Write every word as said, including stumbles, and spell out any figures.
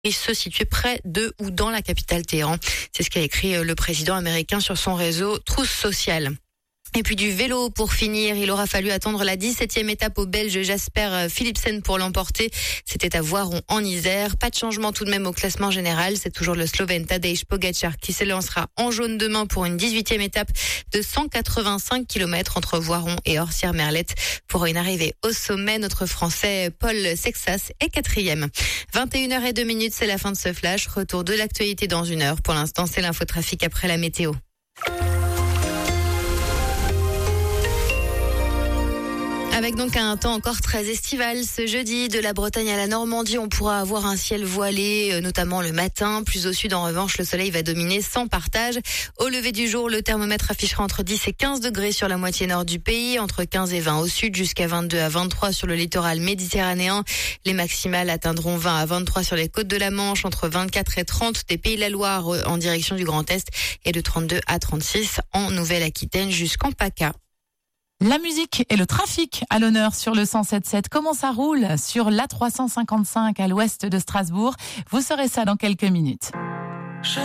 se situer près de ou dans la capitale Téhéran. C'est ce qu'a écrit le président américain sur son réseau Truth Social. Et puis du vélo pour finir, il aura fallu attendre la dix-septième étape au Belge Jasper Philipsen pour l'emporter. C'était à Voiron en Isère. Pas de changement tout de même au classement général. C'est toujours le Slovène Tadej Pogačar qui se lancera en jaune demain pour une dix-huitième étape de cent quatre-vingt-cinq kilomètres entre Voiron et Orsières-Merlette. Pour une arrivée au sommet, notre Français Paul Sexas est quatrième. vingt et une heures zéro deux minutes, c'est la fin de ce flash. Retour de l'actualité dans une heure. Pour l'instant, c'est l'infotrafic après la météo. Avec donc un temps encore très estival ce jeudi, de la Bretagne à la Normandie, on pourra avoir un ciel voilé, notamment le matin. Plus au sud, en revanche, le soleil va dominer sans partage. Au lever du jour, le thermomètre affichera entre dix et quinze degrés sur la moitié nord du pays, entre quinze et vingt au sud, jusqu'à vingt-deux à vingt-trois sur le littoral méditerranéen. Les maximales atteindront vingt à vingt-trois sur les côtes de la Manche, entre vingt-quatre et trente des Pays de la Loire en direction du Grand Est et de trente-deux à trente-six en Nouvelle-Aquitaine jusqu'en PACA. La musique et le trafic à l'honneur sur le cent sept sept. Comment ça roule sur l'A trois cent cinquante-cinq à l'ouest de Strasbourg? Vous saurez ça dans quelques minutes.